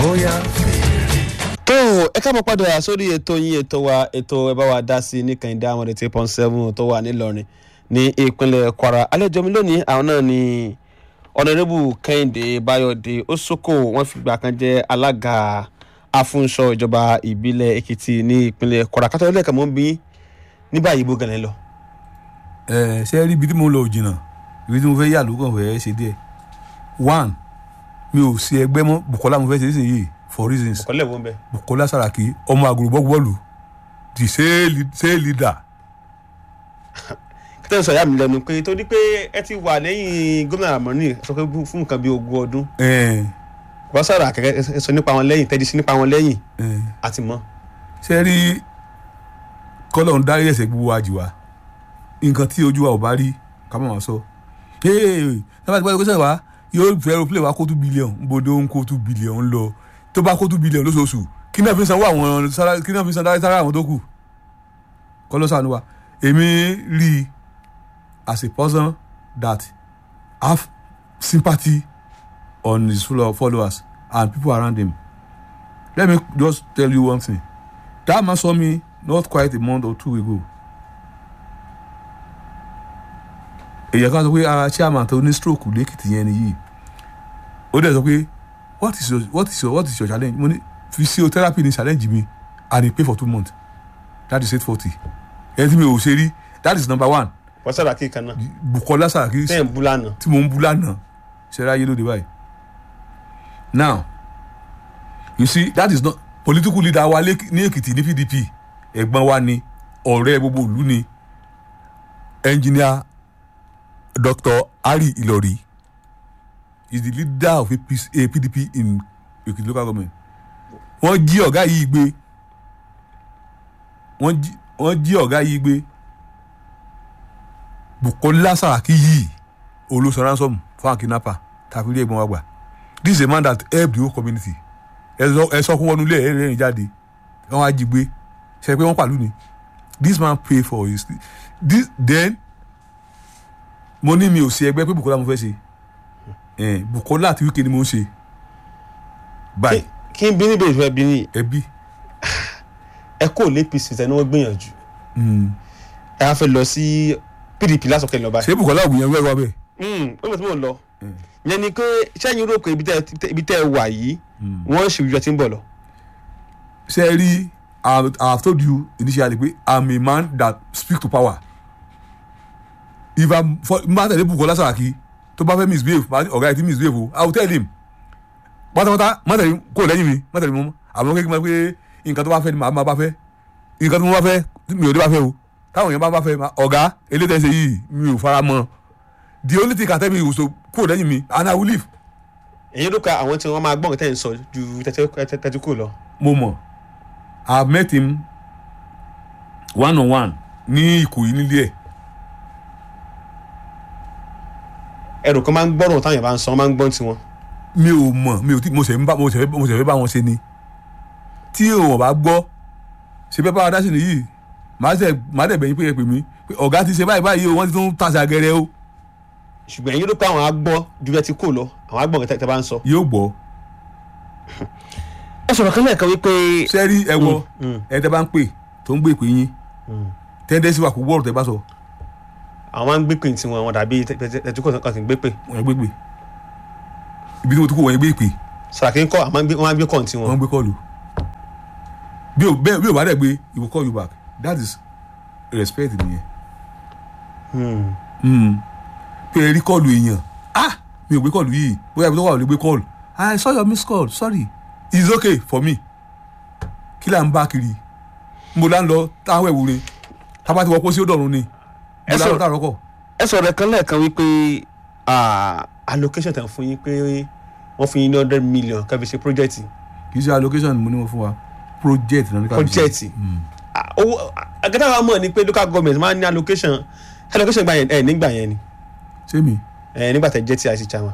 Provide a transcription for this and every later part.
bóyá fèrè. tó ẹ káàbọ̀ padà sórí ètò yín ètò wa ètò ẹ bá wa dá sí ní Kẹ́hìndé àwọn 8.7 tó wà nílọrin ní ìpínlẹ̀ Kwara. Àlejò mi lónìí àwọn náà ni Honorable Kẹ́hìndé Báyọ̀dé Òsókò. Wọ́n fìgbà kan jẹ́ alága afúnṣọ ìjọba ìbílẹ̀ Èkìtì ní ìpínlẹ̀ Kwara. Kátó ẹlẹ́ẹ̀kan mọ́ bí ní báyìí bó gan-an lọ. ṣe rí ibi tí mo lọ òjìnà ibi tí mo fẹ́ yà lókàn fẹ́ ṣe díẹ̀. One, mi ò sí ẹgbẹ́ mọ́. Bukola mo fẹ́ ṣe nísìnyí for reasons. Bukola ẹ̀wọ̀n bẹ́ẹ̀. Bukola Saraki ọmọ àgùrùbọ́ bọ́ọ̀lù the same leader. Kí tẹ́ ń sọ ìyá mi lẹ́nu pé torí pé ẹ ti wà lẹ́yìn gómìnà Ramoni sọ pé fún nǹkan bíi 20 ọdún. Wọ́n sọ̀rọ̀ àkẹ́kẹ́ sọ nípa wọn lẹ́yìn tẹ́jú sí nípa wọn lẹ́yìn àti mọ́. ṣe rí kọ́lọ̀ ń dárí ẹ̀sẹ̀ gbogbo àjìwá nǹkan tí ojú wa ò bá rí ká má máa sọ. sábà tí wọ́n ti pèsè wá yóò fẹ́ aeroplane wa kó 2 billion nbodo ń kó 2 billion lọ tó bá kó 2 billion lóṣooṣù kí náà fi sanwó àwọn kí náà fi san dárí sára àwọn tó kù kọ́lọ́ sànú wa. èmi rí i as a person that have sympathy on his followers and people around him. Let me just tell you one thing. That man saw me not quite a month or 2 ago. Èyàn kan sọ pé ara chairman tó ní stroke lẹ́kìtì yẹn nìyí. Ó dẹ̀ sọ pé what is your challenge? Mo ní physiotherapy ni challenge mi and he pay for 2 months. That is 840. Ẹni tí mi ò ṣe rí, that is number 1. Wọ́n Saraki kan náà. Bukola Saraki tẹ́ ń bú lánàá. tí mo ń bú lánàá ṣe ráyé lóde báyìí. Now, you see, that is not political leader wa ní Èkìtì ní PDP. Ẹ̀gbọ́n wa ni ọ̀rẹ́ gbogbo ìlú ni engineer Dr. Ari Ilori is the leader of PDP in Èkìtì local government. Wọ́n jí ọ̀gá yìí gbé. Wọ́n jí ọ̀gá yìí gbé. Bukola Saraki yìí olóṣọ ransom fún kidnapper tàbí ilé ẹ̀gbọ́n wa gbà. This is a man that helped the whole community. Ẹ sọ fún wọn nílé ẹ̀rìn jáde wọ́n á jí gbé ṣe pé wọ́n pàlú ni. This man pay for his then mo ní mi ò ṣe ẹgbẹ́ pé Bukola mo fẹ́ ṣe Bukola àti Wike ni mo ń ṣe báyìí. Kí n bí níbi ìfẹ́ bí ní ẹbí ẹ kò lé APC tẹ́ ni wọ́n gbìyànjú. Ẹ á fẹ́ lọ sí PDP lásọ̀kẹ́ lọ báyìí. ṣé Bukola ògùnyẹn wẹ́ẹ́ wá bẹ́ẹ̀. ó lọ sí mò ń lọ. Yẹn ni pé sẹ́yìn rò pé ibi tẹ́ ẹ wà yìí wọ́n ṣe ìjọ tí ń bọ̀ lọ. ṣe rí I have told you initially pé I'm a man that speak to power. If I'm má tẹ̀lé Bukola Saraki tó bá fẹ́ misbehave ọ̀gá ẹ̀ tí misbehave o I will tell him pátápátá má tẹ̀lé kó lẹ́yìn mi má tẹ̀lé mọ́ àwọn kékeré máa pé nǹkan tó bá fẹ́ ni màá bá fẹ́ nǹkan tó bá fẹ́ mi ò dé bá fẹ́ o táwọn èèyàn bá fẹ́ ọ̀gá eléyìí yìí mi ò fara mọ́ the only thing I tell me is to kó lẹ́yìn mi and I will leave. èyí ló ka àwọn tí wọ́n máa gbọ́n tẹ́ ń sọ ju tẹ́tí kò lọ. mo mọ̀ I have met him one-on-one ní Ìkòyí nílé ẹ̀. ẹrù kan máa ń gbọ́rọ̀ táwọn yẹn bá ń sọ máa ń gbọ́n tiwọn. mi ò mọ̀ mi ò tí mo ṣe fẹ́ bá wọn ṣe ni tí wọn bá gbọ́ ṣe fẹ́ bá wa dá sí nìyí màá dẹ̀ bẹ̀yìn pé ẹ pè mí pé ọ̀gá ti ṣe báyìí o wọ́n ti tún tàṣà agẹrẹ o. ṣùgbọ́n èyí ló pa àwọn agbọ́ ju ẹ ti kò lọ àwọn agbọ̀n tẹ́ bá ń sọ. yóò gbọ́. ẹ sọ̀rọ̀ kan lẹ́ẹ̀kan wípé. sẹ́rí ẹ̀wọ̀ ẹ̀ tẹ́ bá ń pè tó ń gbé ìpè yín tẹ́ndẹ́sì wà kó wọ́ọ̀rù tẹ́ bá sọ. àwọn máa ń gbé pè tí wọn dàbí ẹtúkọ̀ kan kì í gbé pè. wọ́n gbé pè ibi tí mo ti kó wọ́n gbé ìpè. Saraki ń kọ́ wọ́n máa ń gbé kọ́ tí wọn. wọ́n gbé kọ́ọ̀lù bí o bá dẹ̀ gbé he will call you back that is respect nìyẹn. pé ẹ rí kọ́ọ̀lù èèyàn mi ò gbé kọ́ọ̀lù yìí bóyá ibi tó wà ò lè gbé kọ́ọ̀lù I saw your missed call sorry it's okay for me kí là ń bá kiri mo là ń lọ táwọn ẹ̀wù ni tábà ti wọ́n kó sí ọ̀dọ̀run ni mo là ń lọ táwọn ọkọ̀. ẹ sọ̀rọ̀ kan lẹ́ẹ̀kan wípé allocation tẹ̀ fún yín pé wọ́n fún yín ní 100 million kẹ́ fi ṣe project. kì í ṣe allocation mo ní wọn fún wa project náà ní ká fi ṣe. project owó agẹ́tà wa mọ̀ ni pé local government máa ń ní allocation gba yẹn nígbà yẹn ni. ṣé mi. nígbà tẹ̀ jẹ́ TIC chairman.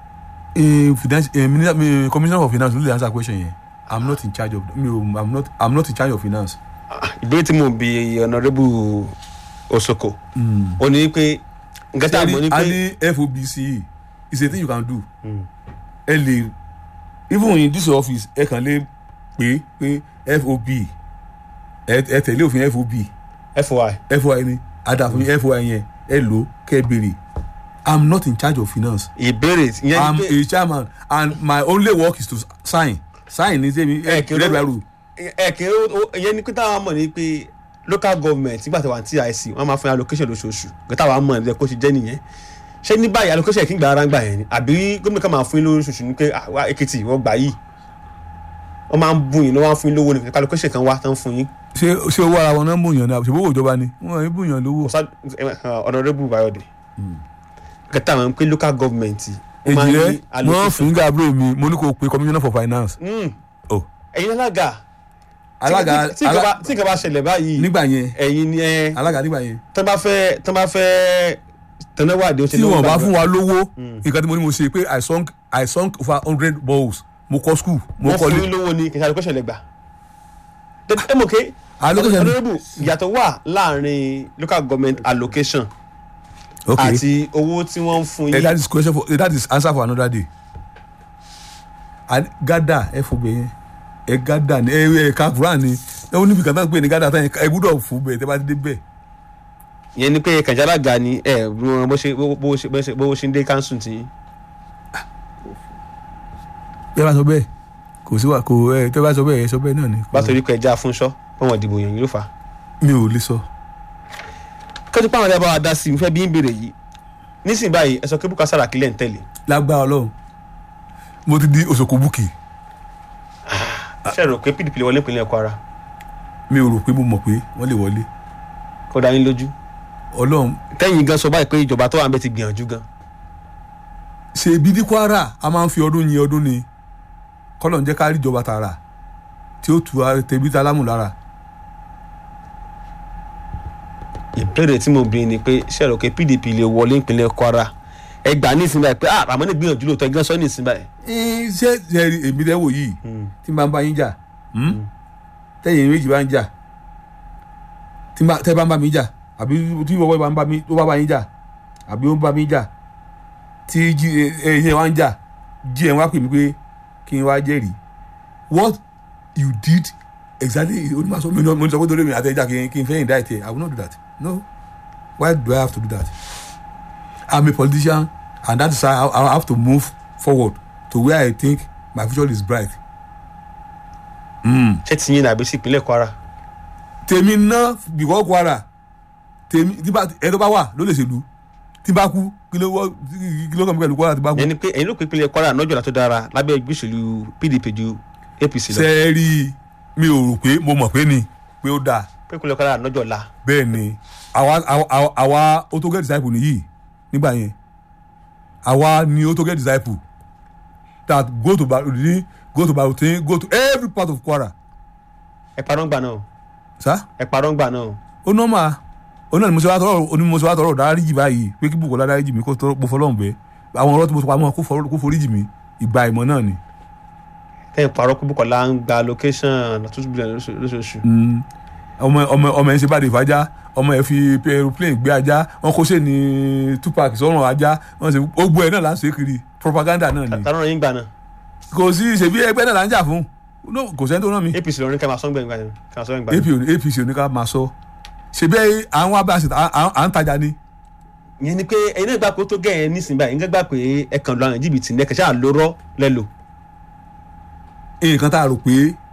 Commissioner for Finance ló lè answer question yẹn I'm not in charge of I'm not in charge of finance. ìbéèrè tí mo bi Honorable Òsókò ó ní pé a ní FOBC is a thing you can do ẹ lè even in this office ẹ kàn lè pé FOB ẹ tẹ̀lé òfin FOI ni adàfún FOI yẹn ẹ lò kẹ́ béèrè. I'm not in charge of finance. ìbéèrè I'm a chairman and my only work is to sign ní sẹ́mi rẹ́gbẹ̀rù. ìyẹn ni pé táwọn mọ̀ ní pé local government nígbà tí wọ́n ti TIC wọ́n máa fún allocation lóṣooṣù gbé táwọn mọ̀ ní kó ti jẹ́ nìyẹn ṣé ní báyìí allocation kí n gba ara ń gbà yẹn ni àbí gómìnà kan máa fún yín lóṣooṣù ní pé àwa Èkìtì wọ́n gbà yìí wọ́n máa ń bùn yín lọ́wọ́ fún yín lówó ní allocation kan wá tán fún yín. ṣé owó ara wọn náà bùyàn náà ṣèbówó ìjọba ni wọn ò bùyàn lówó. Honorable Bayode kẹta àwọn pé local government èjì rẹ wọn fún Gabriel mi mo ní kó pe commissioner for finance. ẹ̀yin alága tí nǹkan bá ṣẹlẹ̀ báyìí nígbà yẹn ẹ̀yin ni alága nígbà yẹn tán bá fẹ́ tẹ̀léwádìí ó ṣe tí wọn bá fún wa lówó nǹkan tí mo ní mo ṣe pé I sunk over 100 balls mo kọ́ school mo kọ́ lé. wọ́n fún yín lówó ni kìí ṣe allocation lẹ gbà. mok Honorable ìyàtọ̀ wà láàrin local government allocation àti owó tí wọ́n ń fún yín. that is answer for another day. gada ẹ fún bẹ́ẹ̀ ẹ gada ni ẹ kakura ni ẹ wọ́n níbi kan náà pé ní gada tán ẹ gbúdọ̀ fún bẹ́ẹ̀ tẹ́ bá ti dé bẹ́ẹ̀. ìyẹn ni pé kànjálága ni ẹ bó ṣe ń dé council tí. ẹ bá sọ bẹ́ẹ̀ kò sí wa kò ẹ tẹ́ bá sọ bẹ́ẹ̀ ẹ sọ bẹ́ẹ̀ náà ni. bá torí pé ẹja fúnṣọ́ pé wọ́n dìbò yàn yín ló fà á. mi ò lè sọ. kẹ́tù pàwọn ẹ̀dá bá wa dá sí i mo fẹ́ bí ń béèrè yìí nísìnyí báyìí ẹ sọ pé Bukka Saraki lẹ́ ń tẹ̀lé. lágbára Ọlọ́run mo ti di òṣòkò búkì. ṣe rò pé PDP lè wọlé ìpínlẹ̀ Kwara. mi ò rò pé mo mọ̀ pé wọ́n lè wọlé. kó dá yín lójú. Ọlọ́run. tẹ́yìn gan sọ báyìí pé ìjọba tó wà ń bẹ ti gbìyànjú gan. ṣèbí ní Kwara a máa ń fi ọdún yin ọdún ni kọ́lọ̀ ń jẹ́ ká rí ìjọba tààrà tí ó tu tẹ̀bí tálámù lára. ìbéèrè tí mo bí ni pé ṣe rò pé PDP lè wọlé ìpínlẹ̀ Kwara ẹ gbà ní ìsinmi báyìí pé àmọ́ ní gbìyànjú lóòótọ́ ẹgbẹ́ sọ ní ìsinmi báyìí. ṣé èmi tẹ́ wò yìí tí n bá ń bá yín jà tẹ́yìn méjì bá ń jà tẹ́ bá ń bá mi jà àbí tí wọ́n bá ń bá mi tó bá bá yín jà àbí ó ń bá mi jà tí ẹ̀yìn wa ń jà jí ẹ̀ wá pè mí pé kí n wá jẹ́rìí what you did exactly onímọ̀sọ́ mi ní sọ pé torí mi àtẹ̀jà kí n fẹ́ indict ẹ̀ I will not do that no why do I have to do that I'm a politician and that is how I have to move forward to where I think my future is bright. ṣé ti yín nàbí sí ìpínlẹ̀ Kwara. tèmi ná bìkọ́ Kwara tèmi ẹ tó bá wà ló lè ṣèlú tí bá kú kí ló kàn mí pẹ̀lú Kwara tí bá kú. ẹni pé ẹ̀yin ló pé ìpínlẹ̀ Kwara nọ́jọ́lá tó dára lábẹ́ ẹgbẹ́ òṣèlú PDP ju APC lọ. sẹ́ẹ̀rì mi ò rò pé mo mọ̀ pé ni pé ó dáa. pé ìpínlẹ̀ Kwara nọ́jọ́lá. bẹ́ẹ̀ ni àwa ó tó get disciple nìyí nígbà yẹn àwa ni ó tó get disciple that go to Barutin go to every part of Kwara. ẹ parọ́ ń gbà náà. sa. ẹ parọ́ ń gbà náà. ó nọ́ọ̀mà ó náà ni mo ṣe wá tọrọ dáríjì báyìí pé kí Bùkọ́lá dáríjì mi kó tọrọ mo fọlọ́run bẹ́ẹ̀ àwọn ọ̀rọ̀ tí mo sọ pamọ́ kó foríjì mi ìgbà ìmọ̀ náà ni. ẹ parọ́ pé Bùkọ́lá ń gba location $2 billion lóṣooṣù. ọmọ ẹ ń ṣe bá de ìfajá ọmọ ẹ fi aeroplane gbé ajá wọn kó ṣe ní Tupac sọrùn ajá wọn ṣe gbogbo ẹ náà là ń ṣe kiri propaganda náà ni. tàrọ yín gbà náà. kò sí ṣèbí ẹgbẹ́ náà là ń jà fún kò sẹ́ni tó rán mi. APC lórí ká máa sọ gbẹ̀ngbà yẹn. APC ò ní ká máa sọ ṣèbí àwọn abáṣe à ń tajà ni. ìyẹn ni pé ẹ̀yin náà gbà pé ó tó gẹ̀ẹ́ nísìnyí báyìí nígbà pé ẹ kàn lọ àwọn jìbìtì ní ẹ̀kẹ́ ṣáà lóró lẹ́lò. nǹkan tá a rò pé